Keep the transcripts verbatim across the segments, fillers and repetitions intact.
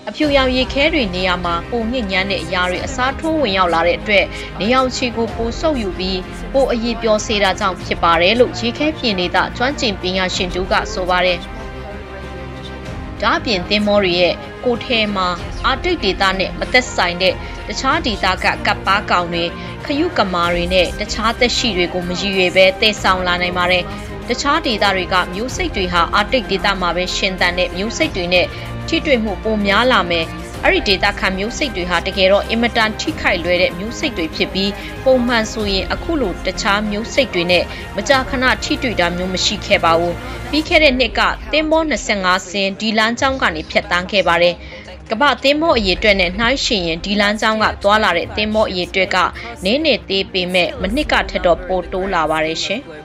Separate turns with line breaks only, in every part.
အဖြူရောင်ရေခဲတွေနေရာမှာပုံညစ်ညမ်းတဲ့အရာတွေအစားထိုးဝင်ရောက်လာတဲ့အတွက်နေအောင်ချီကိုပိုဆုပ်ယူပြီးပိုအရေးပြောစေတာကြောင့်ဖြစ်ပါတယ်လို့ရေခဲပြင်ဒေသကျွမ်းကျင်ပညာရှင်တို့ကဆိုပါတယ်။ဒါ့အပြင်သင်္ဘောတွေရဲ့ကိုထဲမှာအာတိတ်ဒေသနဲ့မသက်ဆိုင်တဲ့တခြားဒေသကကပ်ပါကောင်တွေခရုကမာတွေနဲ့တခြားသက်ရှိတွေကိုမရည်ရွယ်ပဲတည်ဆောင်လာနိုင်ပါတယ်။တခြားဒေသတွေကမျိုးစိတ်တွေဟာအာတိတ်ဒေသမှာပဲရှင်သန်တဲ့မျိုးစိတ်တွေနဲ့ထိတွေ့မှုပိုများလာမယ်။အဲ့ဒီဒေတာခံမျိုးစိတ်တွေဟာတကယ်တော့အင်မတန်ထိခိုက်လွယ်တဲ့မျိုးစိတ်တွေဖြစ်ပြီးပုံမှန်ဆိုရင်အခုလိုတခြားမျိုးစိတ်တွေနဲ့မကြာခဏထိတွေ့တာမျိုးမရှိခဲ့ပါဘူး။ပြီးခဲ့တဲ့နှစ်ကသင်္ဘော၂၅စင်းဒီလမ်းကြောင်းကနေဖြတ်တန်းခဲ့ပါတယ်။ကမ္ဘာသင်္ဘောအရေးအတွက်နဲ့နှိုင်းယှဉ်ရင်ဒီလမ်းကြောင်းကသွားလာတဲ့သင်္ဘောအရေးအတွက်ကနည်းနေသေးပေမဲ့မနှစ်ကထက်တော့ပိုတိုးလာပါတယ်ရှင်။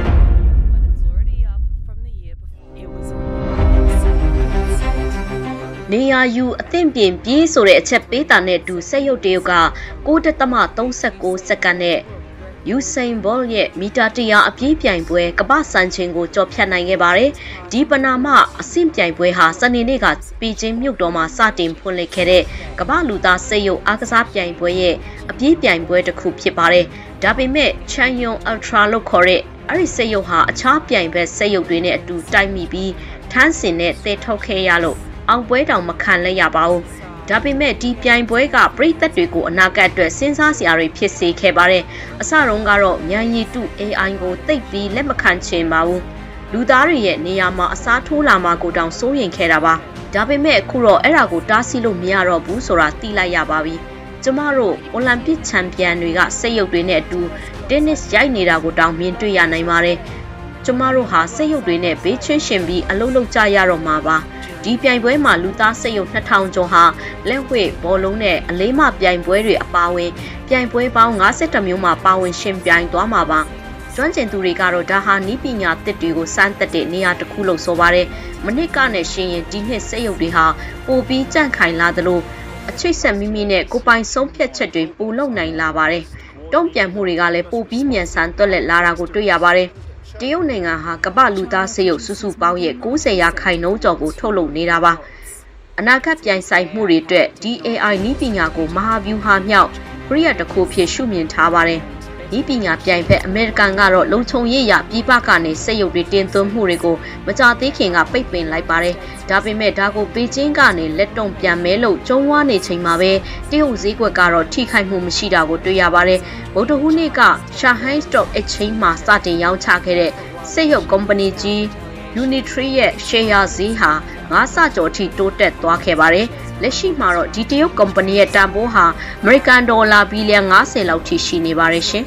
နေရာယူအသင့်ပြင်ပြေးဆိုတဲ့အချက်ပေးတာနဲ့တူဆက်ရုပ်တရုတ်က၉.၃၉စက္ကန့်နဲ့ယူစိန်ဘောလ်ရဲ့မီတာတရာအပြေးပြိုင်ပွဲကမ္ဘာစံချိန်ကိုကျော်ဖြတ်နိုင်ခဲ့ပါတယ်။ဒီပနာမအဆင့်ပြိုင်ပွဲဟာစနေနေ့ကပီကျင်းမြို့တော်မှာစတင်ဖွင့်လှစ်ခဲ့တဲ့ကမ္ဘာလူသားဆက်ရုပ်အားကစားပြိုင်ပွဲရဲ့အပြေးပြိုင်ပွဲတစ်ခုဖြစ်ပါတယ်။ဒါပေမဲ့ချန်ယွန်အယ်ထရာလို့ခေါ်တဲ့အဲ့ဒီဆက်ရုပ်ဟာအခြားပြိုင်ပွဲဆက်ရုပ်တွေနဲ့အတူတိုက်မိပြီးထန်းစင်နဲ့တည်ထုတ်ခဲ့ရလို့အောင်ပွဲတောင်မခံလဲရပါဘူး။ဒါပေမဲ့ဒီပြိုင်ပွဲကပြည်သက်တွေကိုအနာဂတ်အတွက်စဉ်းစားစရာတွေဖြစ်စေခဲ့ပါတယ်။အစတုန်းကတော့မြန်ရည်တု အေးအိုင် ကိုသိပ်ပြီးလက်မခံချင်ပါဘူး။လူသားတွေရဲ့နေရာမှာအစားထိုးလာမှကိုတောင်စိုးရိမ်ခဲ့တာပါ။ဒါပေမဲ့အခုတော့အဲ့ဒါကိုတားဆီးလို့မရတော့ဘူးဆိုတာသိလိုက်ရပါပြီ။ကျမတို့အိုလံပစ်ချန်ပီယံတွေကစက်ရုပ်တွေနဲ့အတူတင်းနစ်ရိုက်နေတာကိုတောင်မြင်တွေ့ရနိုင်ပါတယ်။ကျမတို့ဟာစက်ရုပ်တွေနဲ့ဘေးချင်းရှင်ပြီးအလုပ်လုပ်ကြရတော့မှာပါ။ဒီပြိုင်ပွဲမှာလူသားစက်ရုပ်နှစ်ထောင်ကျော်ဟာလက်ဝှေ့ဘောလုံးနဲ့အလေးမပြိုင်ပွဲတွေအပါအဝင်ပြိုင်ပွဲပေါင်း၅၁မျိုးမှာပါဝင်ရှင်ပြိုင်သွားမှာပါကျွမ်းကျင်သူတွေကတော့ဒါဟာနီးပညာသစ်တွေကိုစမ်းသပ်တဲ့နေရာတစ်ခုလို့ဆိုပါတယ်မနစ်ကနဲ့ရှင်ရင်ဒီနှစ်စက်ရုပ်တွေဟာပိုပြီးကြန့်ခိုင်လာသလိုအချိတ်ဆက်မိမိနဲ့ကိုပိုင်ဆုံးဖြတ်ချက်တွေပိုလုံနိုင်လာပါတယ်တုံ့ပြန်မှုတွေကလည်းပိုပြီးမြန်ဆန်တွက်လက်လာတာကိုတွေ့ရပါတယ်တရုတ်နိုင်ငံဟာကမ္ဘာလူသားစေရုပ်စုစုပေါင်းရဲ့၉၀ရာခိုင်နှုန်းကျော်ကိုထုတ်လုပ်နေတာပါအနာဂတ်ပြိုင်ဆိုင်မှုတွေအတွက် ဒီ အေးအိုင် နည်းပညာကိုမဟာဗျူဟာမြောက်ပရိယာတစ်ခုဖြစ်ရှုမြင်ထားပါတယ်နည်းပညာပြိုင်ဖက်အမေရိကန်ကတော့လုံခြုံရေးရပြည်ပကနေစက်ရုပ်တွေတင်သွင်းမှုတွေကိုမကြသေးခင်ကပိတ်ပင်လိုက်ပါတယ်ဒါပေမဲ့ဒါကိုပေကျင်းကနေလက်တုံပြန်မဲလို့ကျုံးဝါနေချိန်မှာပဲတရုတ်ဈေးကွက်ကတော့ထိခိုက်မှုမရှိတာကိုတွေ့ရပါတယ်ဗုဒ္ဓဟူးနေ့က Shanghai Stock Exchange မှာစတင်ရောင်းချခဲ့တဲ့စက်ရုပ်ကုမ္ပဏီကြီး Unitree ရဲ့ share ဈေးဟာငါးဆကျော်ထိတိုးတက်သွားခဲ့ပါတယ်လက်ရှိမှာတော့ဒီတရုတ်ကုမ္ပဏီရဲ့တန်ဖိုးဟာအမေရိကန်ဒေါ်လာဘီလီယံ၅၀လောက်ထိရှိနေပါတယ်ရှင်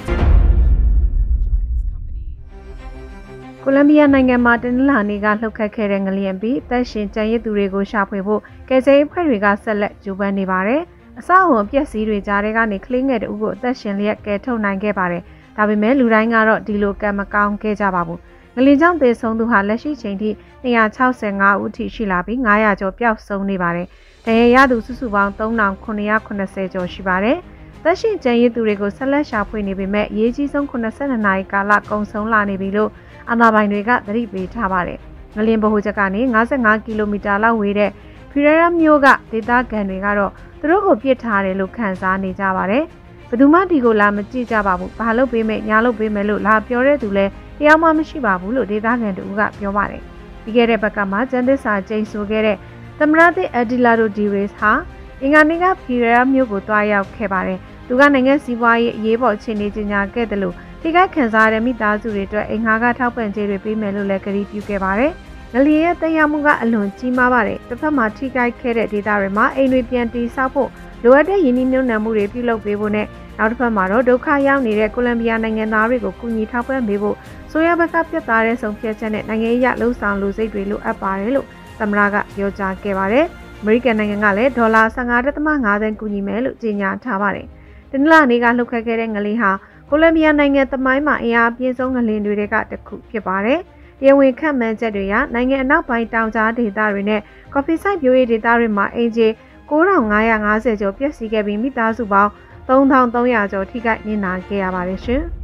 ကိုလံဘီယာနိုင်ငံမှာတနင်္လာနေ့ကလှုပ်ခတ်ခဲ့တဲ့ငလျင်ပြီးအသက်ရှင်ကျန်ရစ်သူတွေကိုရှာဖွေဖို့ကယ်ဆယ်ရေးအဖွဲ့တွေကဆက်လက်ကြိုးပမ်းနေပါတယ်။အဆောက်အုံအပျက်စီးတွေကြားထဲကနေကလေးငယ်တဦးကိုအသက်ရှင်လျက်ကယ်ထုတ်နိုင်ခဲ့ပါတယ်။ဒါပေမဲ့လူတိုင်းကတော့ဒီလိုကံမကောင်းခဲ့ကြပါဘူး။ငလျင်ကြောင့်သေဆုံးသူဟာလက်ရှိချိန်ထိ၂၆၅ဦးထိရှိလာပြီး၅ရာကျော်ပျောက်ဆုံးနေပါတယ်။ဒဏ်ရာရသူစုစုပေါင်း၃ထောင်၇ရာ၇၀ကျော်ရှိပါတယ်။သက်ရှင်ကျန်ရစ်သူတွေကိုဆက်လက်ရှာဖွေနေပေမဲ့အရေးကြီးဆုံး၇၂နာရီကာလကုန်ဆုံးလာနေပြီလို့အာဏာပိုင်တွေကသတိပေးထားပါတယ်။ငလျင်ဗဟိုချက်ကနေ၅၅ကီလိုမီတာလောက်ဝေးတဲ့ဖီရရာမြို့ကဒေသခံတွေကတော့သူတို့ကိုပြစ်ထားတယ်လို့ခန့်စားနေကြပါတယ်။ဘယ်သူမှဒီကိုလာမကြည့်ကြပါဘူး။ဘာလို့ပေးမယ်ညာလို့ပေးမယ်လို့လာပြောတဲ့သူလည်းတရားမှမရှိပါဘူးလို့ဒေသခံတို့ကပြောပါတယ်။ပြီးခဲ့တဲ့ဘက်ကမှကျန်းသစ္စာကျိန်ဆိုခဲ့တဲ့သမရသစ်အဒီလာဒိုဒီရေစ်ဟာအင်္ဂါနေ့ကဖီရရာမြို့ကိုတွားရောက်ခဲ့ပါတယ်။သူကနိုင်ငံစီးပွားရေးအရေးပေါ်အခြေအနေကြီးညာခဲ့တယ်လို့ထိခိုက်ခံစားရတဲ့မိသားစုတွေအတွက်အိမ်ငါကထောက်ပံ့ကြေးတွေပေးမယ်လို့လည်းကတိပြုခဲ့ပါတယ်။ငလျင်ရဲ့တရားမှုကအလွန်ကြီးမားပါတယ်။တစ်ဖက်မှာထိခိုက်ခဲ့တဲ့ဒေသတွေမှာအိမ်တွေပြန်တည်ဆောက်ဖို့လိုအပ်တဲ့ရင်းနှီးမြှုပ်နှံမှုတွေပြုလုပ်ပေးဖို့နဲ့နောက်တစ်ဖက်မှာတော့ဒုက္ခရောက်နေတဲ့ကိုလံဘီယာနိုင်ငံသားတွေကိုကူညီထောက်ပံ့ပေးဖို့ဆိုရဘက်ကပြတ်သားတဲ့ဆုံးဖြတ်ချက်နဲ့နိုင်ငံရေးအရလှုံ့ဆော်လူစိတ်တွေလိုအပ်ပါတယ်လို့သမ္မတကပြောကြားခဲ့ပါတယ်။အမေရိကန်နိုင်ငံကလည်းဒေါ်လာ၁၅.၅သန်းကူညီမယ်လို့ကြေညာထားပါတယ်။တနင်္လာနေ့ကလှုပ်ခတ်ခဲ့တဲ့ငလျင်ဟာကိုလံဘီယာနိုင်ငံသမိုင်းမှာအင်အားပြင်းဆုံးငလျင်တွေကတစ်ခုဖြစ်ပါတယ်။တရားဝင်ခန့်မှန်းချက်တွေရနိုင်ငံအနောက်ပိုင်းတောင်ကြားဒေသတွေနဲ့ကော်ဖီစိုက်ပျိုးရေးဒေသတွေမှာအင်ဂျီ၉ထောင်၅ရာ၅ဆယ်ကျော်ပျက်စီးခဲ့ပြီးမိသားစုပေါင်း၃ထောင်၃ရာကျော်ထိခိုက်နစ်နာခဲ့ရပါတယ်ရှင်။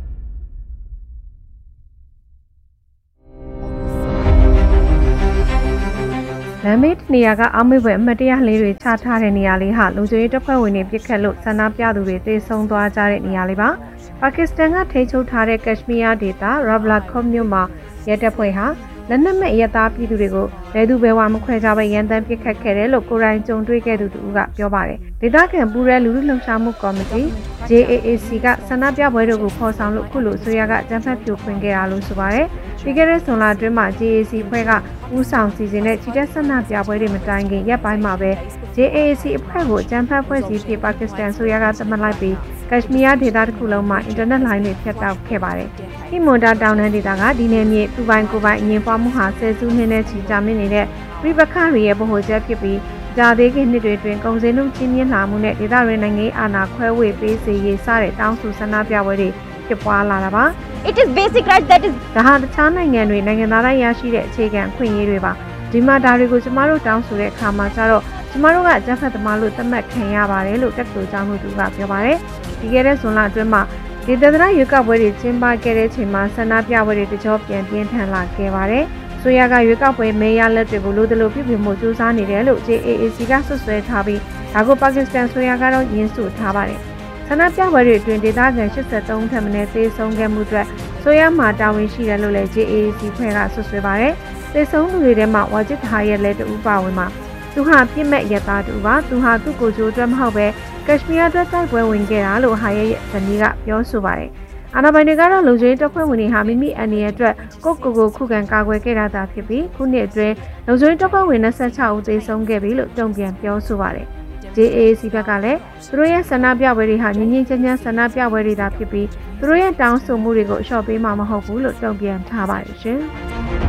လမ်းမေးနေရာကအောက်မေ့ပွဲအမတ်တရားလေးတွေချထားတဲ့နေရာလေးဟာလူကြီးတပ်ဖွဲ့ဝင်တွေပြစ်ခတ်လို့ဆန္ဒပြသူတွေတေဆုံးသွားကြတဲ့နေရာလေးပါပါကစ္စတန်ကထိန်းချုပ်ထားတဲ့ကက်ရှမီးယားဒေသရာဘလာခွန်မြို့မှာရဲတပ်ဖွဲ့ဟာလက်နက်မဲ့ရဲသားပြည်သူတွေကိုဘယ်သူဘယ်ဝါမခွဲခြားပဲရန်တမ်းပစ်ခတ်ခဲ့တယ်လို့ကိုရိုင်းကြုံတွေ့ခဲ့သူတူကပြောပါတယ်ဒေသခံပူရဲလူလူလှုပ်ရှားမှုကော်မတီ J A A C ကဆန္ဒပြပွဲတို့ကိုဖော်ဆောင်လို့ခုလိုဆိုရကအကြမ်းဖက်ဖြိုခွင်းခဲ့တာလို့ဆိုပါတယ်ပြီးခဲ့တဲ့ဇွန်လအတွင်းမှာ J A A C ဖွဲ့ကဦးဆောင်စီစဉ်တဲ့ချီတက်ဆန္ဒပြပွဲတွေမတိုင်ခင်ရက်ပိုင်းမှာပဲ J A A C အဖွဲ့ကိုအကြမ်းဖက်ဖွဲ့စည်းပြီးပါကစ္စတန်ဆိုရကသတ်မှတ်လိုက်ပြီးကက်ရှမီးယားဒေသတစ်ခုလုံးမှာအင်တာနက်လိုင်းတွေဖြတ်တောက်ခဲ့ပါတယ်။ဟီမွန်ဒါတောင်တန်းဒေသကဒီနယ်မြေသူပိုင်ကိုပိုင်အငြင်းပွားမှုဟာဆယ်စုနှစ်နဲ့ချီကြာမြင့်နေတဲ့ပြည်ပခါတွေရဲ့ဗဟိုချက်ဖြစ်ပြီးကြာသေးခင်နှစ်တွေတွင်ကုန်စည်နှုန်းကြီးမြင့်လာမှုနဲ့ဒေသရင်းနိုင်ငံအာဏာခွဲဝေပေးစေရေးစတဲ့တောင်းဆိုဆန္ဒပြပွဲတွေဖြစ်ပွားလာတာပါ။
It is basic right that is
ဒါဟာတခြားနိုင်ငံတွေနိုင်ငံသားတိုင်းရရှိတဲ့အခြေခံအခွင့်အရေးတွေပါ။ဒီမှာဒါတွေကိုကျမတို့တောင်းဆိုတဲ့အခါမှာကျတော့ကျမတို့ကအကြမ်းဖက်သမားလို့သတ်မှတ်ခံရပါတယ်လို့တက္ကသိုလ်ကျောင်းသူကပြောပါတယ်။ဒီကဲတဲ့ဇွန်လအတွင်းမှာဒေသနာရွေးကောက်ပွဲတွေကျင်းပခဲ့တဲ့အချိန်မှာဆန္ဒပြပွဲတွေတကြောပြန်ပြင်းထန်လာခဲ့ပါတယ်။ဆိုရကရွေးကောက်ပွဲမဲရလက်တွေကိုလိုသလိုပြုပြင်မှုစူးစမ်းနေတယ်လို့ J A A C ကဆွဆွဲထားပြီးဒါကိုပါကစ္စတန်ဆိုရကတော့ညှင်းဆိုထားပါတယ်။ဆန္ဒပြပွဲတွေအတွင်းဒေသခံ၈၃ထက်မနည်းသေဆုံးခဲ့မှုအတွက်ဆိုရမှာတာဝန်ရှိတယ်လို့လည်း J A A C ဖွဲ့ကဆွဆွဲပါတယ်။သေဆုံးသူတွေထဲမှာဝါဂျစ်ဟာရဲ့လက်တူပါဝင်မှာသူဟာပြစ်မဲ့ရသားတူပါသူဟာသူ့ကိုယ်ကျိုးအတွက်မဟုတ်ပဲကက်ရှမီးယားအတွက်တိုက်ပွဲဝင်ခဲ့တာလို့ဟာရဲ့ဇနီးကပြောဆိုပါတယ်။အာဏာပိုင်တွေကတော့လူကြီးတပ်ဖွဲ့ဝင်တွေဟာမိမိအန္တရာယ်အတွက်ကိုယ့်ကိုယ်ကိုခုခံကာကွယ်ခဲ့တာသာဖြစ်ပြီးခုနှစ်အတွင်းလူကြီးတပ်ဖွဲ့ဝင်၂၆ဦးသေဆုံးခဲ့ပြီလို့တုံ့ပြန်ပြောဆိုပါတယ်။ J A A C ဘက်ကလည်းသူတို့ရဲ့ဆန္ဒပြပွဲတွေဟာငြင်းငြင်းချမ်းချမ်းဆန္ဒပြပွဲတွေသာဖြစ်ပြီးသူတို့ရဲ့တောင်းဆိုမှုတွေကိုအလျှော့ပေးမှာမဟုတ်ဘူးလို့တုံ့ပြန်ထားပါတယ်ရှင်။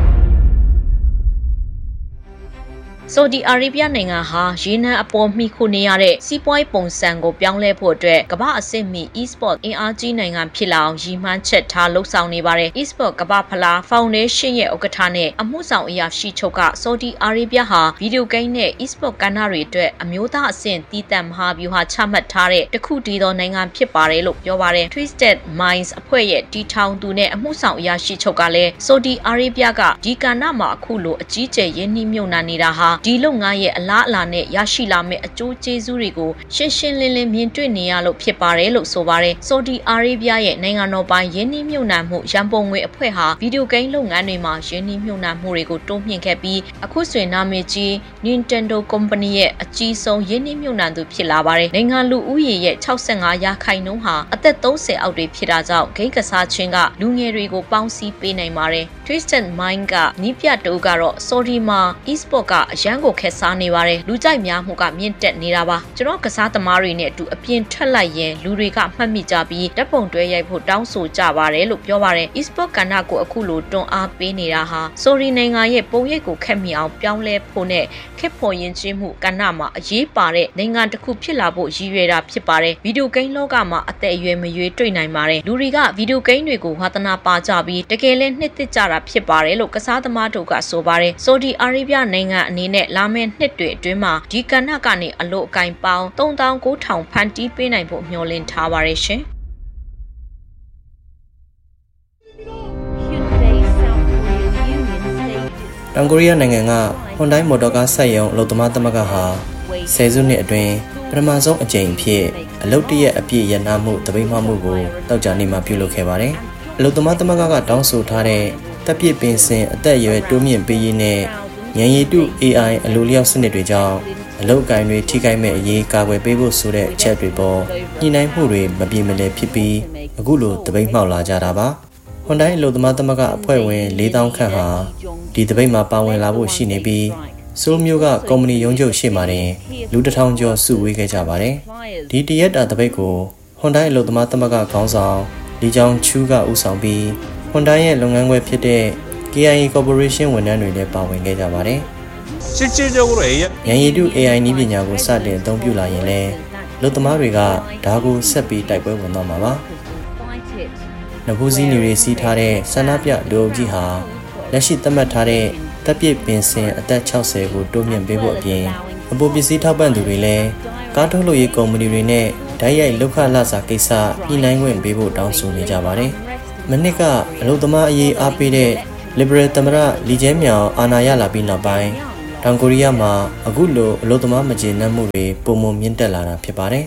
ဆော်ဒီအာရေဗျနိုင်ငံဟာရေနံအပေါ်မှီခိုနေရတဲ့စီးပွားရေးပုံစံကိုပြောင်းလဲဖို့အတွက်ကမ္ဘာအဆင့်မီ e-sport အင်အားကြီးနိုင်ငံဖြစ်လာအောင်ရည်မှန်းချက်ထားလှုပ်ဆောင်နေပါတယ်။ e-sport ကမ္ဘာဖလားဖောင်ဒေးရှင်းရဲ့ဥက္ကဋ္ဌနဲ့အမှုဆောင်အရာရှိချုပ်ကဆော်ဒီအာရေဗျဟာဗီဒီယိုဂိမ်းနဲ့ e-sport ကဏ္ဍတွေအတွက်အမျိုးသားအဆင့်တည်တံ့မဟာဗျူဟာချမှတ်ထားတဲ့တခုတည်းသောနိုင်ငံဖြစ်ပါတယ်လို့ပြောပါတယ်။ Twisted Minds အဖွဲ့ရဲ့တီထောင်သူနဲ့အမှုဆောင်အရာရှိချုပ်ကလည်းဆော်ဒီအာရေဗျကဒီကဏ္ဍမှာအခုလိုအကြီးကျယ်ရင်းနှီးမြှုပ်နှံနေတာဟာဒီလုပ်ငန်းရဲ့အလားအလာနဲ့ရရှိလာမယ့်အကျိုးကျေးဇူးတွေကိုရှင်းရှင်းလင်းလင်းမြင်တွေ့နေရလို့ဖြစ်ပါတယ်လို့ဆိုပါတယ်။ဆော်ဒီအာရေဗျရဲ့နိုင်ငံတော်ပိုင်ယင်းနှိမ့်မြုပ်နှံမှုရန်ပုံငွေအဖွဲ့ဟာဗီဒီယိုဂိမ်းလုပ်ငန်းတွေမှာယင်းနှိမ့်မြုပ်နှံမှုတွေကိုတိုးမြှင့်ခဲ့ပြီးအခုဆိုရင်နာမည်ကြီး Nintendo Company ရဲ့အကြီးဆုံးယင်းနှိမ့်မြုပ်နှံသူဖြစ်လာပါတယ်။နိုင်ငံလူဦးရေရဲ့၆၅ရာခိုင်နှုန်းဟာအသက်၃၀အောက်တွေဖြစ်တာကြောင့်ဂိမ်းကစားခြင်းကလူငယ်တွေကိုပေါင်းစည်းပေးနိုင်ပါတယ်။ Twisted Mind ကနီးပြတိုးကတော့ဆော်ဒီမှာ e-sport ကအရန်ကိုခက်စားနေပါတယ်လူကြိုက်များမှုကမြင့်တက်နေတာပါကျွန်တော်ကစားသမားတွေနဲ့အတူအပြင်ထွက်လိုက်ရင်လူတွေကမှတ်မိကြပြီးဓာတ်ပုံတွဲရိုက်ဖို့တောင်းဆိုကြပါတယ်လို့ပြောပါတယ် e-sport ကဏ္ဍကိုအခုလိုတွန်းအားပေးနေတာဟာဆိုရီနိုင်ငံရဲ့ပုံရိပ်ကိုခက်မိအောင်ပြောင်းလဲဖို့နဲ့ခက်ဖို့ရင်ချင်းမှုကဏ္ဍမှာအရေးပါတဲ့နိုင်ငံတစ်ခုဖြစ်လာဖို့ရည်ရွယ်တာဖြစ်ပါတယ်ဗီဒီယိုဂိမ်းလောကမှာအသက်အရွယ်မရွေးတွေ့နိုင်ပါတယ်လူတွေကဗီဒီယိုဂိမ်းတွေကိုဝါသနာပါကြပြီးတကယ်လဲနှစ်သက်ကြတာဖြစ်ပါတယ်လို့ကစားသမားတို့ကဆိုပါတယ်ဆော်ဒီအာရေဗျနိုင်ငံအနေနဲ့လာမယ့်နှစ်တွေအတွင်းမှာဒီကဏ္ဍကနေအလို့အကင်ပေါင်း၃သောင်း၉ထောင်ဖန်တီးပေးနိုင်ဖို့မျှော်လင့်ထားပါတယ်ရှင်။
တောင်ကိုရီးယားနိုင်ငံကဟွန်ဒိုင်းမော်တော်ကားစက်ရုံအလုပ်သမားသမဂ္ဂဟာဆယ်စုနှစ်အတွင်းပထမဆုံးအကြိမ်အဖြစ်အလုပ်တရက်အပြည့်ရနာမှုတပိတ်မှမှုကိုတောက်ကြနေမှာပြုလုပ်ခဲ့ပါတယ်။အလုပ်သမားသမဂ္ဂကတောင်းဆိုထားတဲ့တပ်ပစ်ပင်စင်အသက်အရွယ်တိုးမြင့်ပေးရေးနဲ့ဉာဏ်ရည်တု A I အလိုလျောက်စနစ်တွေကြောင့်အလုပ်ကိုင်တွေထိခိုက်မဲ့အရေးကာကွယ်ပေးဖို့ဆိုတဲ့အချက်တွေပေါ်ညှိနှိုင်းမှုတွေမပြေမလည်ဖြစ်ပြီးအခုလိုတပိတ်မှောက်လာကြတာပါ။ဟွန်ဒိုင်းအလုပ်သမားသမဂ္ဂအဖွဲ့ဝင်၄သောင်းခန့်ဟာဒီတပိတ်မှာပါဝင်လာဖို့ရှိနေပြီးဆိုးမျိုးကကုမ္ပဏီရုံးချုပ်ရှေ့မှာတင်လူတစ်ထောင်ကျော်စုဝေးခဲ့ကြပါတယ်။ဒီတရက်တာတပိတ်ကိုဟွန်ဒိုင်းအလုပ်သမားသမဂ္ဂခေါင်းဆောင်လီချောင်ချူးကဦးဆောင်ပြီးဟွန်ဒိုင်းရဲ့လုပ်ငန်းခွဲဖြစ်တဲ့ K I A Corporation ဝန်ထမ်းတွေလည်းပါဝင်ခဲ့ကြပါတယ်။
실질적으로 A I
ဉာဏ်ရည်တု A I နည်းပညာကိုစတင်အသုံးပြုလာရင်လည်းလူသမားတွေကဒါကိုဆက်ပြီးတိုက်ပွဲဝင်သွားမှာပါ။နဖူးစည်းနေတွေစီးထားတဲ့ဆန္ဒပြလူအုပ်ကြီးဟာလက်ရှိသတ်မှတ်ထားတဲ့တပ်ပစ်ပင်စင်အသက်၆၀ကိုတိုးမြင့်ပေးဖို့အပြင်အပေါ်ပစ္စည်းထောက်ပံ့သူတွေလည်းကားထုတ်လုပ်ရေးကုမ္ပဏီတွေနဲ့ဓာတ်ရိုက်လောက်ခလစာကိစ္စညှိနှိုင်းခွင့်ပေးဖို့တောင်းဆိုနေကြပါတယ်။မနစ်ကအလုပ်သမားအရေးအားပေးတဲ့ Liberal သမ္မတလီကျဲမြောင်အာဏာရလာပြီးနောက်ပိုင်းတောင်ကိုရီးယားမှာအခုလိုအလို့သမားမကျေနပ်မှုတွေပုံမမြင့်တက်လာတာဖြစ်ပါတယ်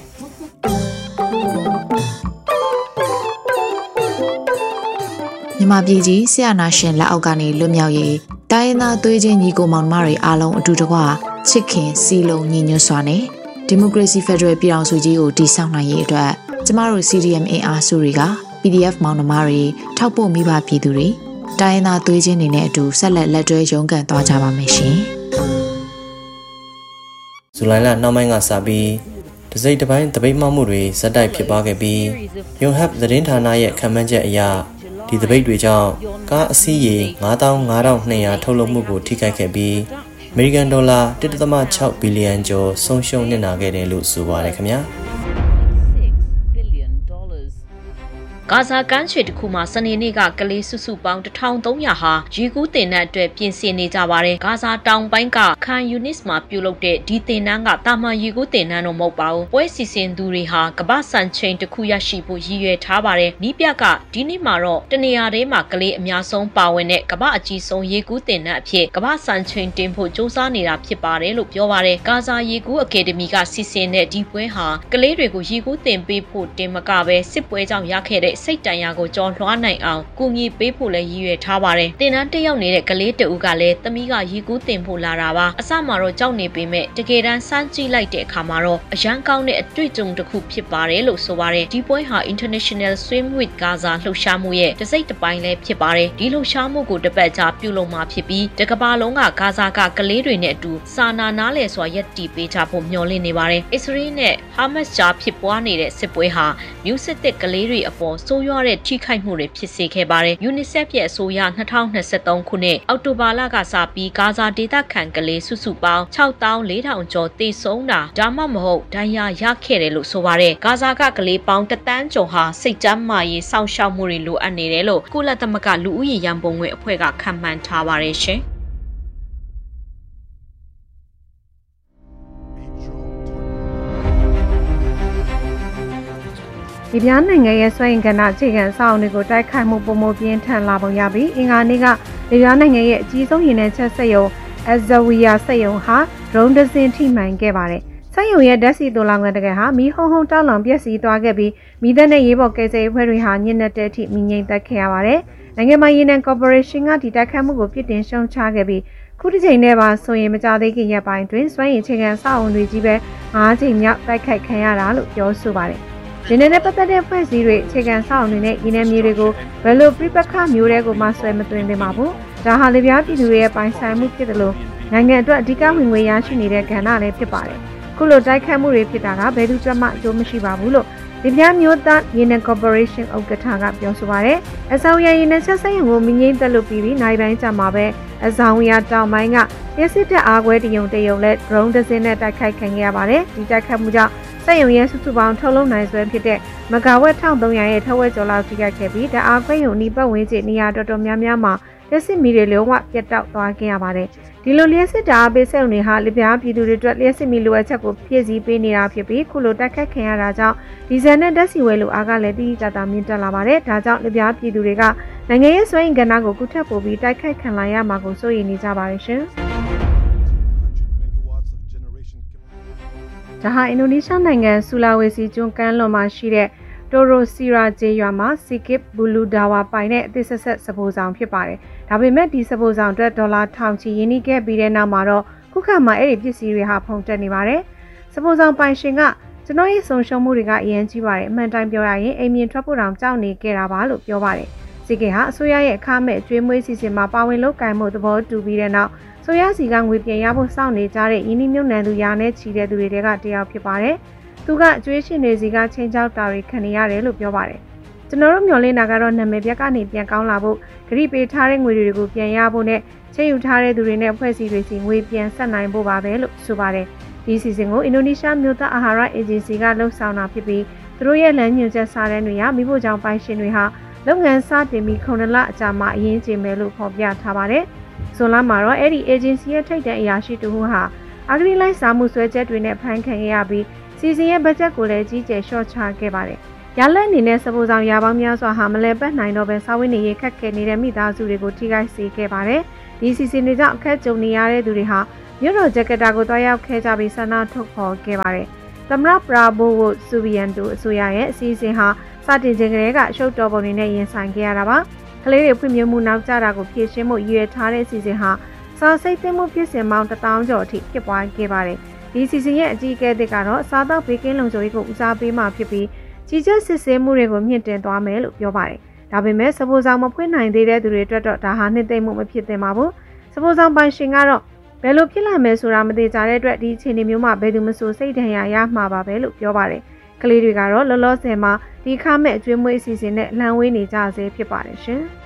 မြန်မာပြည်ကြီးဆရာနာရှင်လက်အောက်ကနေလွတ်မြောက်ရေးတိုင်းရင်းသားသွေးချင်းညီကိုမောင်နှမတွေအားလုံးအတူတကွချစ်ခင်စီလုံးညီညွတ်စွာနဲ့ဒီမိုကရေစီဖက်ဒရယ်ပြည်ထောင်စုကြီးကိုတည်ဆောက်နိုင်ရေးအတွက်ကျမတို့ စီ ဒီ အမ် အင်အားစုတွေက ပီ ဒီ အက်ဖ် မောင်နှမတွေထောက်ပို့မိဘပြည်သူတွေတိုင်းရင်းသားသွေးချင်းတွေနဲ့အတူဆက်လက်လက်တွဲရုန်းကန်သွားကြပါမယ်ရှင်
ဇူလိုင်လနောက်ပိုင်းကစပြီးတစိမ့်တစ်ပိုင်းတပိတ်မှောက်မှုတွေဇက်တိုက်ဖြစ်ပွားခဲ့ပြီးယွန်ဟပ်သတင်းဌာနရဲ့ခန့်မှန်းချက်အရဒီတပိတ်တွေကြောင့်ကားအစီးရေငါးသောင်းငါးထောင်နှစ်ရာထုတ်လုပ်မှုကိုထိခိုက်ခဲ့ပြီးအမေရိကန်ဒေါ်လာ တစ်ဒသမ ၆ ဘီလီယံကျော်ဆုံးရှုံးနစ်နာခဲ့တယ်လို့ဆိုပါတယ်ခင်ဗျာ
ဂါဇာကမ်းခြေတစ်ခုမှာစနေနေ့ကကလေးစုစုပေါင်းတစ်ထောင်သုံးရာဟာရေကူးတင်တဲ့အတွက်ပြင်ဆင်နေကြပါတယ်။ဂါဇာတောင်ပိုင်းကခန်ယူနစ်မှာပြုလုပ်တဲ့ဒီတင်နန်းကတာမန်ရေကူးတင်နန်းတော့မဟုတ်ပါဘူး။ပွဲစီစဉ်သူတွေဟာကမ္ဘာစံချိန်တစ်ခုရရှိဖို့ရည်ရွယ်ထားပါတယ်။နီးပြကဒီနေ့မှာတော့တနေရာထဲမှာကလေးအများဆုံးပါဝင်တဲ့ကမ္ဘာအကြီးဆုံးရေကူးတင်နန်းအဖြစ်ကမ္ဘာစံချိန်တင်ဖို့စ조사နေတာဖြစ်ပါတယ်လို့ပြောပါတယ်။ဂါဇာရေကူးအကယ်ဒမီကစီစဉ်တဲ့ဒီပွဲဟာကလေးတွေကိုရေကူးတင်ပေးဖို့တင်မကပဲစစ်ပွဲကြောင့်ရခဲ့တဲ့စိတ်တန်ရာကိုကြော်လွှားနိုင်အောင်ကူညီပေးဖို့လည်းရည်ရွယ်ထားပါတယ်။တင်နန်းတက်ရောက်နေတဲ့ကလေးတဦးကလည်းသမီးကရေကူးတင်ဖို့လာတာပါ။အစမှာတော့ကြောက်နေပေမဲ့တကယ်တမ်းစမ်းကြည့်လိုက်တဲ့အခါမှာတော့အရန်ကောင်းတဲ့အတွေ့အကြုံတစ်ခုဖြစ်ပါတယ်လို့ဆိုပါတယ်။ဒီပွဲဟာ International Swim with Gaza လှုပ်ရှားမှုရဲ့တစ်စိတ်တစ်ပိုင်းလည်းဖြစ်ပါတယ်။ဒီလှုပ်ရှားမှုကိုတစ်ပတ်ကြာပြုလုပ်မှာဖြစ်ပြီးတကမ္ဘာလုံးကဂါဇာကကလေးတွေနဲ့အတူစာနာနားလည်စွာရပ်တည်ပေးကြဖို့မျှော်လင့်နေပါတယ်။အစ္စရေးနဲ့ဟာမတ်စ်ကြားဖြစ်ပွားနေတဲ့စစ်ပွဲဟာမျိုးစစ်တဲ့ကလေးတွေအပေါ်ဆိုးရွားတဲ့ထိခိုက်မှုတွေဖြစ်စေခဲ့ပါတယ်။ UNICEF ရဲ့အဆိုအရ၂၀၂၃ခုနှစ်အောက်တိုဘာလကစပြီးဂါဇာဒေသခံကလေးစုစုပေါင်းခြောက်သောင်းလေးထောင်ကျော်သေဆုံးတာဒါမှမဟုတ်ဒဏ်ရာရခဲ့တယ်လို့ဆိုပါတယ်။ဂါဇာကကလေးပေါင်းတစ်သန်းကျော်ဟာစိတ်ကျန်းမာရေးစောင့်ရှောက်မှုတွေလိုအပ်နေတယ်လို့ကုလသမဂ္ဂလူဦးရေရန်ပုံငွေအဖွဲ့ကခန့်မှန်းထားပါတယ်ရှင်။
ဒီပြားနိုင်ငံရဲ့စွမ်းအင်ကဏ္ဍအခြေခံအဆောက်အအုံတွေကိုတိုက်ခိုက်မှုပုံမပြင်းထန်လာပုံရပြီးအင်္ဂါနေ့ကဒီပြားနိုင်ငံရဲ့အကြီးဆုံးရေနံချက်စက်ရုံအဇဝီယာစက်ရုံဟာဒရုန်းတစ်စင်းထိမှန်ခဲ့ပါတယ်။စက်ရုံရဲ့ဓာတ်ဆီသိုလှောင်ကန်တကယ်ဟာမီးဟုံးဟုံးတောက်လောင်ပျက်စီးသွားခဲ့ပြီးမီးသတ်နဲ့ရေးပေါ်ကယ်ဆယ်ရေးအဖွဲ့တွေဟာညစ်နက်တဲ့အထိမီးငြိမ်သက်ခဲ့ရပါတယ်။နိုင်ငံပိုင်ရေနံကော်ပိုရေးရှင်းကဒီတိုက်ခိုက်မှုကိုပြစ်တင်ရှုံချခဲ့ပြီးခုတစ်ချိန်နဲ့ပါဆိုရင်မကြသေးခင်ရက်ပိုင်းတွင်စွမ်းအင်အခြေခံအဆောက်အအုံတွေကြီးပဲ၅ချိန်မြောက်တိုက်ခိုက်ခံရတာလို့ပြောဆိုပါတယ်။ဒီနေ့နဲ့ပတ်သက်တဲ့ဖွဲ့စည်းတွေအခြေခံဆောက်အုံတွေနဲ့ရင်းနှီးမြေတွေကိုဘယ်လိုပြပခမျိုးတွေကိုမှဆွဲမသွင်းသင့်ပါဘူး။ဒါဟာလေပြားပြည်သူတွေရဲ့ပိုင်ဆိုင်မှုဖြစ်တယ်လို့နိုင်ငံအတွက်အဓိကဝင်ငွေရရှိနေတဲ့ကဏ္ဍလည်းဖြစ်ပါတယ်။ခုလိုတိုက်ခတ်မှုတွေဖြစ်တာကဘယ်သူမှအကျိုးမရှိပါဘူးလို့လေပြားမျိုးသားရေနံကော်ပိုရေးရှင်းဥက္ကဋ္ဌကပြောဆိုပါတယ်။အဆောင်ရရေနံချက်စက်ရုံကိုမငိမ့်သက်လို့ပြီးပြီးနိုင်ပိုင်းကြာမှာပဲအဆောင်ရတောင်ပိုင်းကရစစ်တပ်အားကွဲတယုံတယုံနဲ့ဒရုန်းတစ်စင်းနဲ့တိုက်ခိုက်ခံခဲ့ရပါတယ်။ဒီတိုက်ခတ်မှုကြောင့်စက်ရုံရဲ့စုစုပေါင်းထုတ်လုပ်နိုင်စွမ်းဖြစ်တဲ့မဂါဝက်၁၃၀၀ရဲ့ထက်ဝက်ကျော်လောက်ထိခိုက်ခဲ့ပြီးတအားခွဲရုံဤပတ်ဝန်းကျင်နေရာတော်တော်များများမှာလက်စစ်မီတွေလုံးဝပြတ်တောက်သွားခဲ့ရပါတယ်။ဒီလိုလျှက်စစ်တာအပေးစက်ရုံတွေဟာလေပြားပြည်သူတွေအတွက်လျှက်စစ်မီလိုအပ်ချက်ကိုဖြည့်ဆည်းပေးနေတာဖြစ်ပြီးခုလိုတိုက်ခတ်ခံရတာကြောင့်ဒီဇယ်နဲ့ဓာတ်ဆီဝဲလိုအားကလည်းတိတိကျကျမြင့်တက်လာပါတယ်။ဒါကြောင့်လေပြားပြည်သူတွေကနိုင်ငံရဲ့စွမ်းအင်ကဏ္ဍကိုကုထက်ပို့ပြီးတိုက်ခိုက်ခံလာရမှာကိုစိုးရိမ်နေကြပါတယ်ရှင်။ဒါဟာအင်ဒိုနီးရှားနိုင်ငံဆူလာဝေစီကျွန်းကမ်းလွန်မှာရှိတဲ့တိုရိုစီရာဂျေရွာမှာစီကစ်ဘူလူဒါဝါပိုင်တဲ့အသစ်ဆက်ဆက်စပိုးဆောင်ဖြစ်ပါတယ်။ဒါပေမဲ့ဒီစပိုးဆောင်အတွက်ဒေါ်လာထောင်ချီရင်းနှီးခဲ့ပြီးတဲ့နောက်မှာတော့ခုခါမှာအဲ့ဒီပစ္စည်းတွေဟာဖုန်တက်နေပါတယ်။စပိုးဆောင်ပိုင်ရှင်ကကျွန်တော်ရဲ့ဆုံးရှုံးမှုတွေကအရင်ကြီးပါတယ်။အမှန်တိုင်းပြောရရင်အိမ်မြင်ထွက်ဖို့တောင်ကြောက်နေခဲ့တာပါလို့ပြောပါတယ်။စီကစ်ဟာအစိုးရရဲ့အခမဲ့အကျွေးမွေးစီစဉ်မှာပါဝင်လုပ်ကိုင်မှုသဘောတူပြီးတဲ့နောက်ဆိုရစီကငွေပြန်ရဖို့စောင့်နေကြတဲ့ယင်းနှမြုံနှံသူရာနဲ့ချီတဲ့သူတွေကတယောက်ဖြစ်ပါတယ်။သူကအကျွေးရှင်တွေစီကချင်းချောက်တာတွေခံနေရတယ်လို့ပြောပါတယ်။ကျွန်တော်တို့မျှော်လင့်တာကတော့နာမည်ပြက်ကနေပြန်ကောင်းလာဖို့ဂရိပေးထားတဲ့ငွေတွေကိုပြန်ရဖို့နဲ့ချိန်ယူထားတဲ့သူတွေနဲ့အဖွဲ့အစည်းတွေစီငွေပြန်ဆက်နိုင်ဖို့ပါပဲလို့ဆိုပါတယ်။ဒီစီစဉ်ကိုအင်ဒိုနီးရှားမြို့သားအာဟာရအေဂျင်စီကလှုပ်ဆောင်တာဖြစ်ပြီးသူတို့ရဲ့လမ်းညွှန်ချက်စာတမ်းတွေဟာမိဖို့ကြောင့်ပိုင်ရှင်တွေဟာလုပ်ငန်းစတင်ပြီးခုနှစ်လအကြာမှာအရင်ကျင်းမယ်လို့ဖော်ပြထားပါတယ်။ဇွန်လမှာတော့အဲ့ဒီ agency ရဲ့ထိပ်တန်းအရာရှိတူဟူဟာအဂရိလိုက်စာမှုဆွဲချက်တွေနဲ့ဖမ်းခံခဲ့ရပြီးစီစဉ်ရဲ့ဘတ်ဂျက်ကိုလည်းကြီးကျယ်လျှော့ချခဲ့ပါတယ်။ရလက်အနေနဲ့စပိုးဆောင်ရာပေါင်းများစွာဟာမလဲပတ်နိုင်တော့ပဲစာဝတ်နေရေးခက်ခဲနေတဲ့မိသားစုတွေကိုထိခိုက်စေခဲ့ပါတယ်။ဒီစီစဉ်တွေကြောင့်အခက်ကြုံနေရတဲ့သူတွေဟာမြို့တော်ဂျကာတာကိုတွားရောက်ခဲ့ကြပြီးဆန္ဒထုတ်ဖော်ခဲ့ပါတယ်။သမ္မတပရာဘိုဝိုဆူဘီယန်တိုအစိုးရရဲ့အစည်းအဝေးဟာစတင်ခြင်းကလေးကရှုပ်တော်ပုံတွေနဲ့ရင်ဆိုင်ခဲ့ရတာပါ။ကလေးတွေဖွံ့ဖြိုးမှုနောက်ကျတာကိုဖြည့်ရှင်းမှုရည်ရွယ်ထားတဲ့အစီအစဉ်ဟာစာစိတ်သိမ်းမှုဖြစ်စဉ်ပေါင်းတစ်သောင်းကျော်အထိဖြစ်ပွားခဲ့ပါတယ်။ဒီစီစဉ်ရဲ့အကြီးအကဲတွေကတော့စားသောက်ဘေးကင်းလုံခြုံရေးကိုဦးစားပေးမှဖြစ်ပြီးကြီးကျယ်စစ်ဆေးမှုတွေကိုမြင့်တင်သွားမယ်လို့ပြောပါတယ်။ဒါပေမဲ့စပိုးဆောင်မဖွင့်နိုင်သေးတဲ့သူတွေအတွက်တော့ဒါဟာနှစ်သိမ့်မှုမဖြစ်သင့်ပါဘူး။စပိုးဆောင်ပိုင်ရှင်ကတော့ဘယ်လိုဖြစ်လာမယ်ဆိုတာမသိကြတဲ့အတွက်ဒီအခြေအနေမျိုးမှာဘယ်သူမှဆိုစိတ်ဒဏ်ရာရမှာပါပဲလို့ပြောပါတယ်။ကလေးတွေကတော့လောလောဆယ်မှာဒီခါမဲ့အကျွေးမွေးအစီအစဉ်နဲ့လမ်းဝေးနေကြဆဲဖြစ်ပါတယ်ရှင်။